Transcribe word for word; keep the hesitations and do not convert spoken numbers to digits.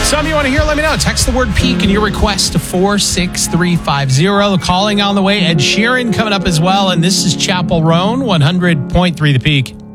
Some you want to hear, let me know. Text the word peak and your request to four six three five zero. Calling on the way. Ed Sheeran coming up as well. And this is Chapel Roan, one hundred point three The Peak.